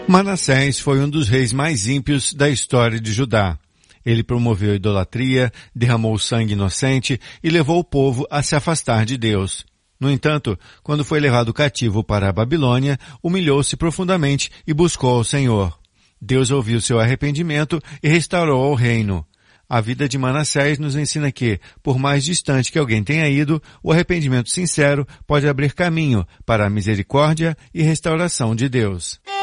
Manassés foi um dos reis mais ímpios da história de Judá. Ele promoveu a idolatria, derramou sangue inocente e levou o povo a se afastar de Deus. No entanto, quando foi levado cativo para a Babilônia, humilhou-se profundamente e buscou ao Senhor. Deus ouviu seu arrependimento e restaurou o reino. A vida de Manassés nos ensina que, por mais distante que alguém tenha ido, o arrependimento sincero pode abrir caminho para a misericórdia e restauração de Deus.